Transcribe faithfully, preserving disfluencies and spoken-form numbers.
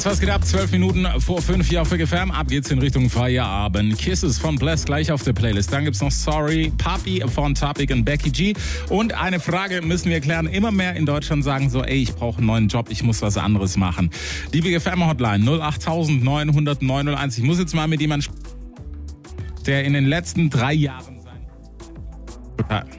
Was geht ab? Zwölf Minuten vor fünf hier auf Big F M. Ab geht's in Richtung Feierabend. Kisses von Bless gleich auf der Playlist. Dann gibt's noch Sorry, Papi von Topic und Becky G. Und eine Frage müssen wir klären. Immer mehr in Deutschland sagen so, ey, ich brauche einen neuen Job, ich muss was anderes machen. Die Big F M Hotline null acht neun null null neun null eins. Ich muss jetzt mal mit jemandem sprechen, der in den letzten drei Jahren sein... Total.